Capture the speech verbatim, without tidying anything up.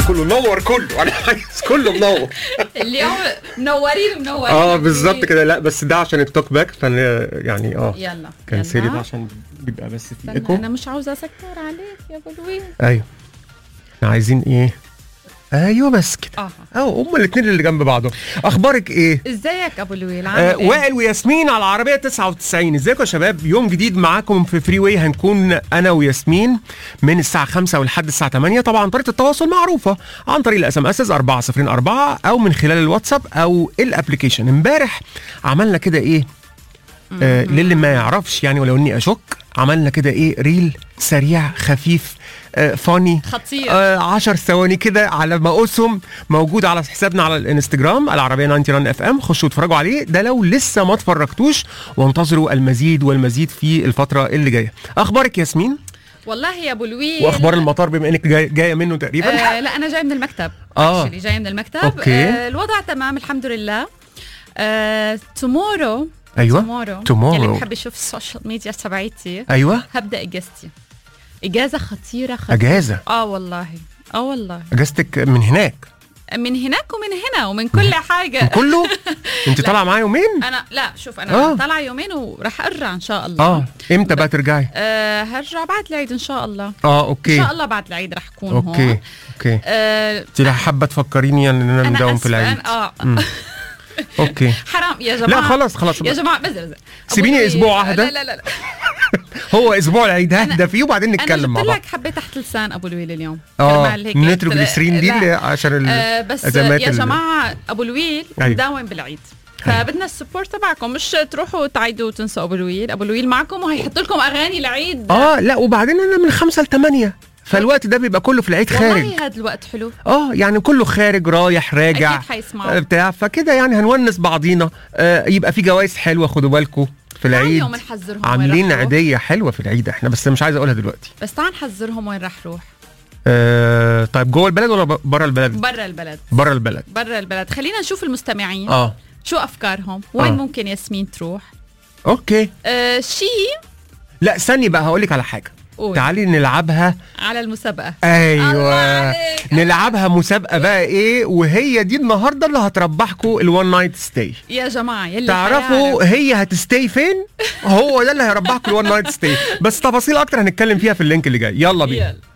كله نور كله، انا عايز كله منور. اليوم منورين منورين. اه بالظبط كده. لا بس ده عشان التوك باك، فانا يعني اه يلا كان سيري ده عشان بيبقى بس في ايكو. انا مش عاوزه اسكر عليك يا ابو لويل. ايوه احنا عايزين ايه؟ ايوه بس كده. اه اه هم الاثنين اللي جنب بعضهم. اخبارك ايه؟ ازيك ابو لويل؟ عامل آه ايه؟ وائل وياسمين على العربيه تسعة وتسعين. ازيكم يا شباب؟ يوم جديد معاكم في فري واي. هنكون انا وياسمين من الساعه خمسة ولحد الساعه ثمانية. طبعا طريقه التواصل معروفه عن طريق الاس ام اس أربعة صفر أربعة او من خلال الواتساب او الابلكيشن. امبارح عملنا كده ايه آه للي ما يعرفش يعني ولو اني اشك، عملنا كده ايه ريل سريع خفيف آه فاني خطير آه عشر ثواني كده على ما اسهم، موجود على حسابنا على الانستجرام العربيه تسعة وتسعين اف ام. خشوا اتفرجوا عليه ده لو لسه ما اتفرجتوش، وانتظروا المزيد والمزيد في الفتره اللي جايه. اخبارك ياسمين؟ والله يا ابو لويل. واخبار المطار بما انك جاي جايه منه تقريبا؟ آه لا انا جاي من المكتب. اه جاي من المكتب. أوكي. آه الوضع تمام الحمد لله. آه تومورو ايوه تومورو تومورو اللي بحب يشوف السوشيال ميديا تبعيتي ايوه هبدا اجازتي. اجازه خطيره خطيره. اجازه؟ اه والله اه والله. اجازتك من هناك؟ من هناك ومن هنا ومن كل حاجه. من كله؟ انت طالعه معايا يومين؟ انا لا شوف انا آه. طالعه يومين وراح ارجع ان شاء الله. اه امتى بقى ترجعي؟ آه هرجع بعد العيد ان شاء الله. اه اوكي ان شاء الله بعد العيد راح اكون هون. اوكي اوكي. آه انت لا حابه تفكريني ان انا نداوم في العيد؟ اه اوكي حرام يا جماعه. لا خلاص خلاص يا جماعه بس بس سيبيني اسبوع اهدى. لا لا لا, لا. هو اسبوع العيد ههدى فيه وبعدين نتكلم مع انا بعض. جبت لك حبه تحت لسان ابو لويل اليوم. اه نيتروجليسرين دي اللي عشان آه بس الازمات. يا جماعه ابو لويل أيوة. مداوم بالعيد، فبدنا السبورت تبعكم، مش تروحوا تعيدوا وتنسوا ابو لويل. ابو لويل معكم وهيحط لكم اغاني العيد. اه لا وبعدين انا من خمسة لثمانية، فالوقت ده بيبقى كله في العيد خارج. والله هذا الوقت حلو. اه يعني كله خارج رايح راجع اكيد حيسمعوا آه بتاع، فكده يعني هنونس بعضينا. آه يبقى في جوائز حلوه، خدوا بالكم في العيد. يوم نحذرهم عاملين عيديه حلوه في العيد احنا، بس مش عايز اقولها دلوقتي. بس تعال نحذرهم وين راح روح. آه طيب جوه البلد ولا بره البلد؟ برا البلد. برا البلد. برا البلد. خلينا نشوف المستمعين اه شو افكارهم، وين آه. ممكن ياسمين تروح. اوكي. آه شيء. لا ثانيه بقى هقول لك على حاجه. قول. تعالي نلعبها على المسابقه. ايوه نلعبها مسابقه بقى ايه، وهي دي النهارده اللي هتربحكم الوان نايت ستاي. يا جماعه يلي تعرفوا هي هتستي فين؟ هو ده اللي هيربحكم الوان نايت ستاي. بس تفاصيل اكتر هنتكلم فيها في اللينك اللي جاي. يلا بينا.